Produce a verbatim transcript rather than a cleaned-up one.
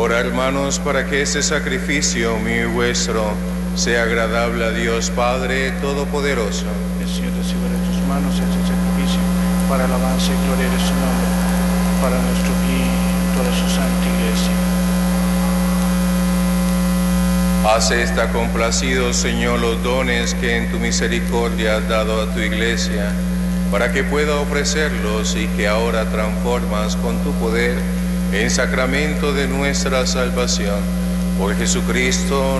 Ora, hermanos, para que este sacrificio mío y vuestro sea agradable a Dios Padre Todopoderoso. El Señor reciba de tus manos este sacrificio para alabanza y gloria de su nombre, para nuestro bien y toda su santa Iglesia. Hace esta complacido, Señor, los dones que en tu misericordia has dado a tu Iglesia, para que pueda ofrecerlos y que ahora transformas con tu poder en sacramento de nuestra salvación. Por Jesucristo